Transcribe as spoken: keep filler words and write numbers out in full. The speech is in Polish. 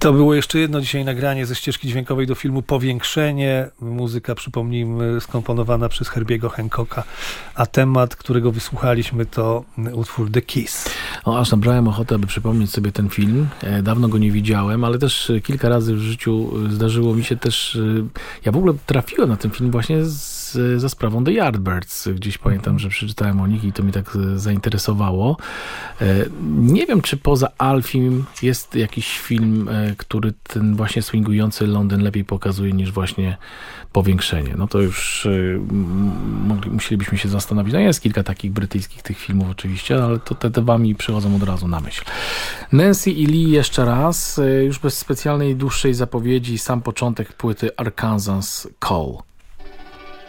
To było jeszcze jedno dzisiaj nagranie ze ścieżki dźwiękowej do filmu Powiększenie. Muzyka, przypomnijmy, skomponowana przez Herbiego Hancocka, a temat, którego wysłuchaliśmy, to utwór The Kiss. O, aż nabrałem ochotę, aby przypomnieć sobie ten film. Dawno go nie widziałem, ale też kilka razy w życiu zdarzyło mi się też... Ja w ogóle trafiłem na ten film właśnie z, za sprawą The Yardbirds. Gdzieś pamiętam, że przeczytałem o nich i to mi tak zainteresowało. Nie wiem, czy poza Alfim jest jakiś film, który ten właśnie swingujący Londyn lepiej pokazuje niż właśnie Powiększenie. No to już mogli, musielibyśmy się zastanowić. No jest kilka takich brytyjskich tych filmów oczywiście, ale to te, te wami przychodzą od razu na myśl. Nancy i Lee jeszcze raz, już bez specjalnej dłuższej zapowiedzi, sam początek płyty Arkansas Call.